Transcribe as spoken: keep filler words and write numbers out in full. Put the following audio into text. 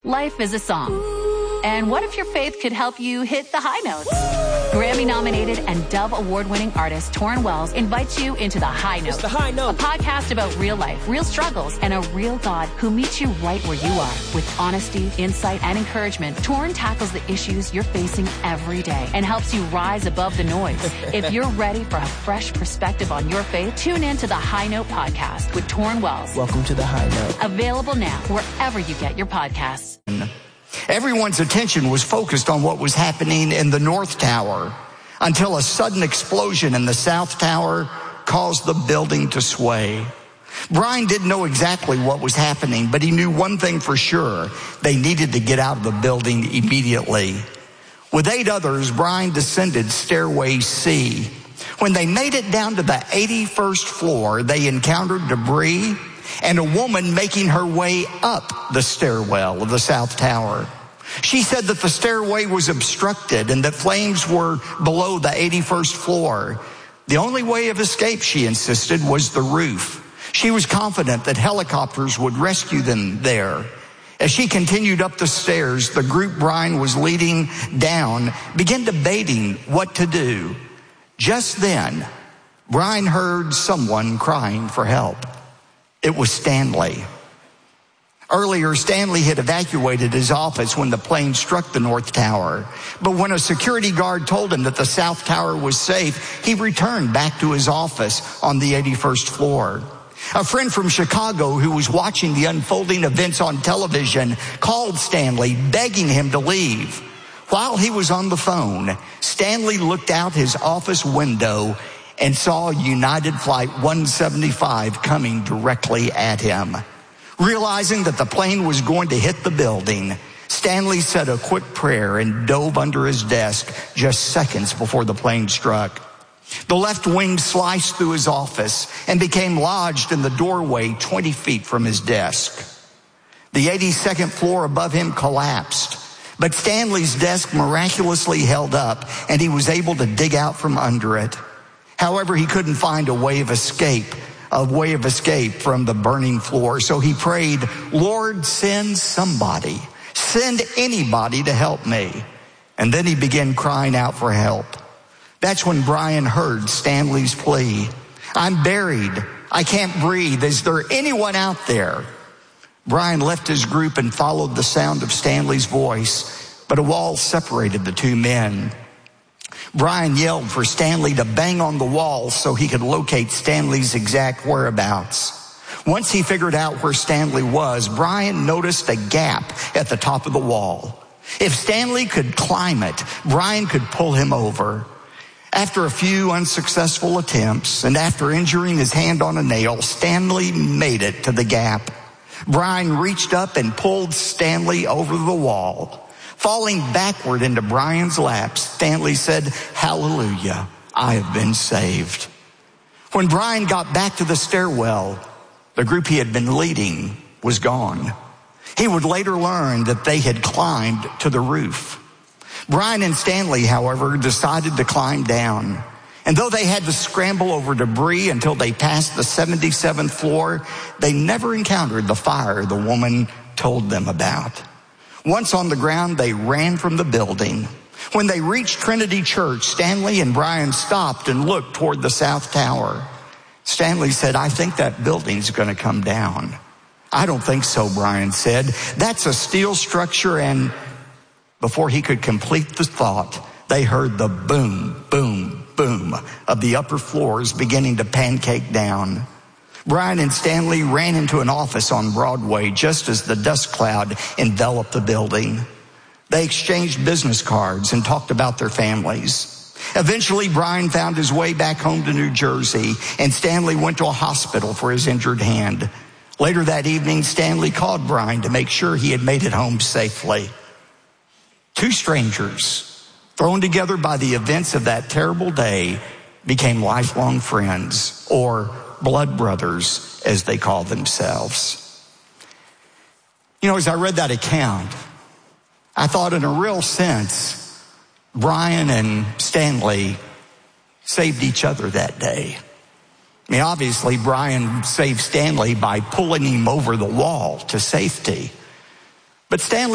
Life is a song. And what if your faith could help you hit the high notes? Grammy-nominated and Dove Award-winning artist Torrin Wells invites you into The High Note. It's The High Note. A podcast about real life, real struggles, and a real God who meets you right where you are. With honesty, insight, and encouragement, Torrin tackles the issues you're facing every day and helps you rise above the noise. If you're ready for a fresh perspective on your faith, tune in to The High Note podcast with Torrin Wells. Welcome to The High Note. Available now wherever you get your podcasts. Everyone's attention was focused on what was happening in the North Tower until a sudden explosion in the South Tower caused the building to sway. Brian didn't know exactly what was happening, but he knew one thing for sure: they needed to get out of the building immediately. With eight others, Brian descended stairway C. When they made it down to the eighty-first floor, they encountered debris and a woman making her way up the stairwell of the South Tower. She said that the stairway was obstructed and that flames were below the eighty-first floor. The only way of escape, she insisted, was the roof. She was confident that helicopters would rescue them there. As she continued up the stairs, the group Brian was leading down began debating what to do. Just then, Brian heard someone crying for help. It was Stanley. Earlier, Stanley had evacuated his office when the plane struck the North Tower. But when a security guard told him that the South Tower was safe, he returned back to his office on the eighty-first floor. A friend from Chicago who was watching the unfolding events on television called Stanley, begging him to leave. While he was on the phone, Stanley looked out his office window and saw United Flight one seventy-five coming directly at him. Realizing that the plane was going to hit the building, Stanley said a quick prayer and dove under his desk just seconds before the plane struck. The left wing sliced through his office and became lodged in the doorway twenty feet from his desk. The eighty-second floor above him collapsed, but Stanley's desk miraculously held up and he was able to dig out from under it. However, he couldn't find a way of escape, a way of escape from the burning floor. So he prayed, "Lord, send somebody, send anybody to help me." And then he began crying out for help. That's when Brian heard Stanley's plea. "I'm buried. I can't breathe. Is there anyone out there?" Brian left his group and followed the sound of Stanley's voice, but a wall separated the two men. Brian yelled for Stanley to bang on the wall so he could locate Stanley's exact whereabouts. Once he figured out where Stanley was, Brian noticed a gap at the top of the wall. If Stanley could climb it, Brian could pull him over. After a few unsuccessful attempts and after injuring his hand on a nail, Stanley made it to the gap. Brian reached up and pulled Stanley over the wall. Falling backward into Brian's lap, Stanley said, "Hallelujah, I have been saved." When Brian got back to the stairwell, the group he had been leading was gone. He would later learn that they had climbed to the roof. Brian and Stanley, however, decided to climb down. And though they had to scramble over debris until they passed the seventy-seventh floor, they never encountered the fire the woman told them about. Once on the ground, they ran from the building. When they reached Trinity Church, Stanley and Brian stopped and looked toward the South Tower. Stanley said, "I think that building's going to come down." "I don't think so," Brian said. "That's a steel structure," and before he could complete the thought, they heard the boom, boom, boom of the upper floors beginning to pancake down. Brian and Stanley ran into an office on Broadway just as the dust cloud enveloped the building. They exchanged business cards and talked about their families. Eventually, Brian found his way back home to New Jersey, and Stanley went to a hospital for his injured hand. Later that evening, Stanley called Brian to make sure he had made it home safely. Two strangers, thrown together by the events of that terrible day, became lifelong friends, or blood brothers, as they call themselves. You know, as I read that account, I thought in a real sense, Brian and Stanley saved each other that day. I mean, obviously, Brian saved Stanley by pulling him over the wall to safety. But Stanley